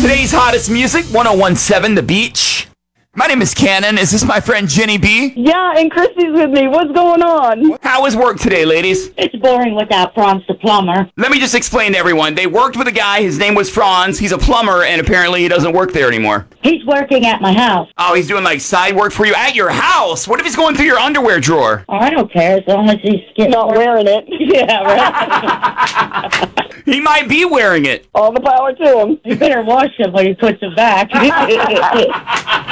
Today's hottest music, 1017 The Beach. My name is Cannon. Is this my friend Jenny B? Yeah, and Christy's with me. What's going on? How was work today, ladies? It's boring without Franz the plumber. Let me just explain to everyone. They worked with a guy. His name was Franz. He's a plumber, and apparently he doesn't work there anymore. He's working at my house. Oh, he's doing like side work for you at your house? What if he's going through your underwear drawer? Oh, I don't care as long as he's getting Not wearing it. Yeah, right. He might be wearing it. All the power to him. You better wash him when he puts it back.